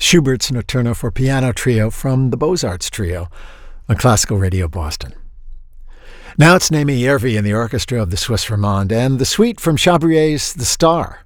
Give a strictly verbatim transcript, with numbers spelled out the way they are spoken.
Schubert's Notturno for Piano Trio from the Beaux-Arts Trio on Classical Radio Boston. Now it's Naomi Järvi and the orchestra of the Swiss Romande and the suite from Chabrier's The Star,